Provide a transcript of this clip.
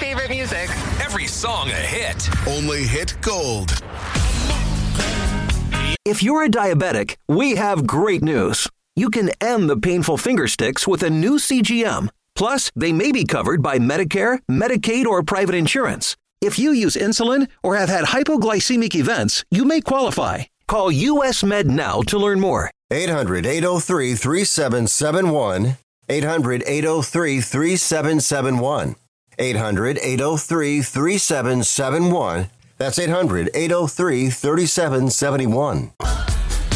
favorite music. Every song a hit. Only hit gold. If you're a diabetic, we have great news. You can end the painful finger sticks with a new CGM. Plus, they may be covered by Medicare, Medicaid, or private insurance. If you use insulin or have had hypoglycemic events, you may qualify. Call US Med now to learn more. 800-803-3771. 800-803-3771. 800-803-3771. That's 800-803-3771.